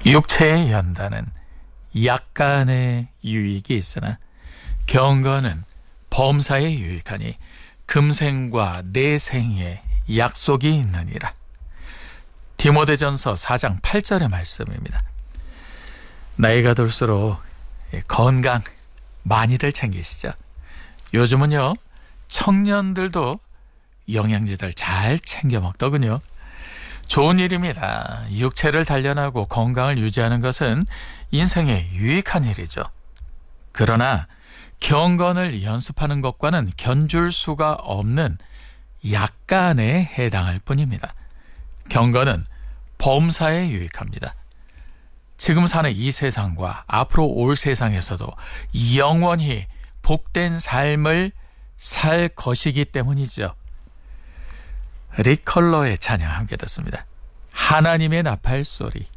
육체의 연단은 약간의 유익이 있으나 경건은 범사에 유익하니 금생과 내생에 약속이 있느니라. 디모데전서 4장 8절의 말씀입니다. 나이가 들수록 건강 많이들 챙기시죠. 요즘은요, 청년들도 영양제들 잘 챙겨 먹더군요. 좋은 일입니다. 육체를 단련하고 건강을 유지하는 것은 인생에 유익한 일이죠. 그러나 경건을 연습하는 것과는 견줄 수가 없는 약간에 해당할 뿐입니다. 경건은 범사에 유익합니다. 지금 사는 이 세상과 앞으로 올 세상에서도 영원히 복된 삶을 살 것이기 때문이죠. 리컬러의 찬양 함께 듣습니다. 하나님의 나팔 소리.